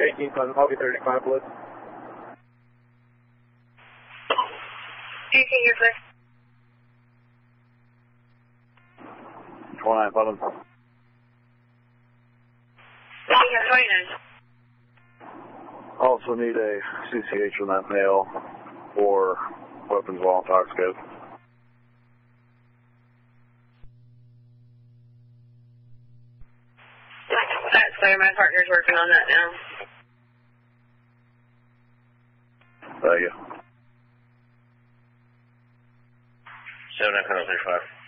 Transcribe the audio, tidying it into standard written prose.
18 on August 35, please. 18, you're clear. 29, bottom. 29. Also need a CCH on that male for weapons while intoxicated. That's clear. My partner's working on that now. Thank you. 7 9 35.